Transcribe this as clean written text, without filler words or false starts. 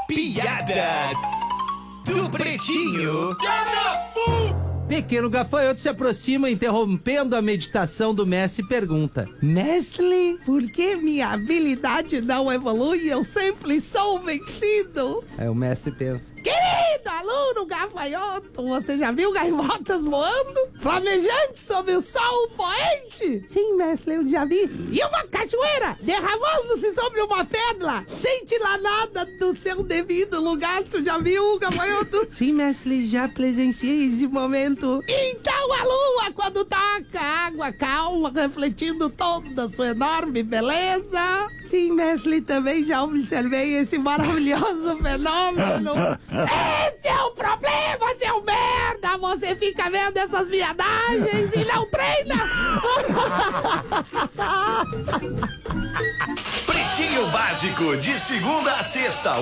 piada do Pretinho. Pequeno gafanhoto se aproxima, interrompendo a meditação do mestre, e pergunta: Mestre, por que minha habilidade não evolui? Eu sempre sou vencido. Aí o mestre pensa: Querido aluno gafanhoto, você já viu gaivotas voando? Flamejantes sob o sol poente? Sim, mestre, eu já vi. E uma cachoeira derramando-se sobre uma pedra, sem tirar nada do seu devido lugar. Tu já viu, gafanhoto? Sim, mestre, já presenciei esse momento. Então a lua, quando toca a água calma, refletindo toda a sua enorme beleza. Sim, mestre, também já observei esse maravilhoso fenômeno. Esse é o problema, seu merda! Você fica vendo essas viadagens e não treina! Pretinho Básico, de segunda a sexta,